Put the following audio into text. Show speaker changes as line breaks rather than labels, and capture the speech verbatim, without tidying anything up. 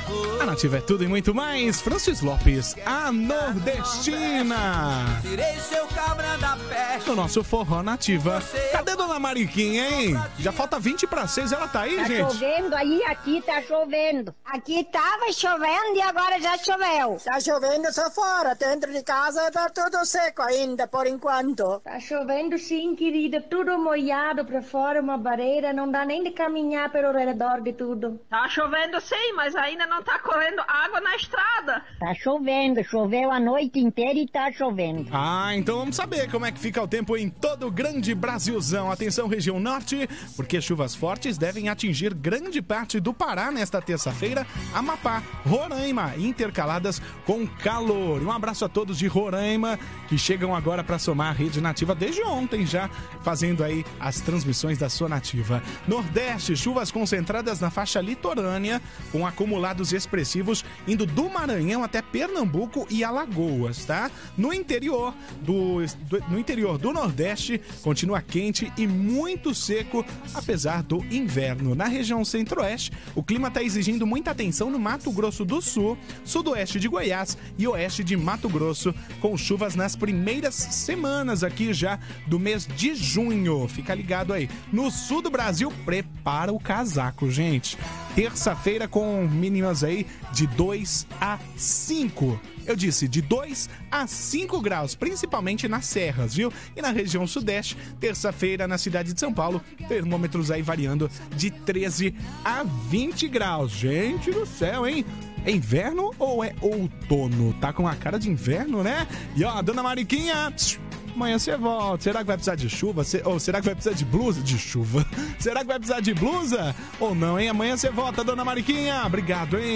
A Nativa é tudo e muito mais. Francis Lopes, a nordestina. No nosso Forró Nativa. Cadê Dona Mariquinha, hein? Já falta vinte para seis, ela tá aí,
tá
gente?
Tá chovendo aí, aqui tá chovendo. Aqui tava chovendo e agora já choveu.
Tá chovendo só fora, dentro de casa tá tudo seco ainda, por enquanto.
Tá chovendo sim, querida, tudo molhado pra fora, uma barreira, não dá nem de caminhar pelo redor de tudo.
Tá chovendo sim, mas ainda não tá correndo água na estrada.
Tá chovendo, choveu a noite inteira e tá chovendo.
Ah, então vamos saber como é que fica o tempo em todo o grande Brasilzão. Atenção, região norte, porque chuvas fortes devem atingir grande parte do Pará nesta terça-feira, Amapá, Roraima, intercaladas com calor. Um abraço a todos de Roraima, que chegam agora para somar a Rede Nativa desde ontem já, fazendo aí as transmissões da sua Nativa. Nordeste, chuvas concentradas na faixa litorânea, com acumulados expressivos indo do Maranhão até Pernambuco e Alagoas, tá? No interior do, do, no interior do Nordeste, continua quente e muito seco, apesar do inverno. Na região centro-oeste, o clima está exigindo muita atenção no Mato Grosso do Sul, sudoeste de Goiás e oeste de Mato Grosso, com chuvas nas primeiras semanas aqui já do mês de junho. Fica ligado aí. No sul do Brasil, prepara o casaco, gente. Terça-feira com mínimas aí de dois a cinco. Eu disse de dois a cinco graus, principalmente nas serras, viu? E na região sudeste, terça-feira na cidade de São Paulo, termômetros aí variando de treze a vinte graus. Gente do céu, hein? É inverno ou é outono? Tá com a cara de inverno, né? E ó, Dona Mariquinha, amanhã você volta. Será que vai precisar de chuva? Ou será que vai precisar de blusa? De chuva. Será que vai precisar de blusa? Ou não, hein? Amanhã você volta, Dona Mariquinha. Obrigado, hein?